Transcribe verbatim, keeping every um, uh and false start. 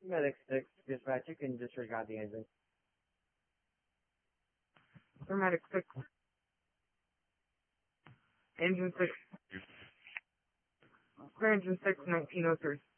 Medic six, dispatch, you can disregard the engine. Paramedic six. Engine six. Clear engine six, nineteen oh three.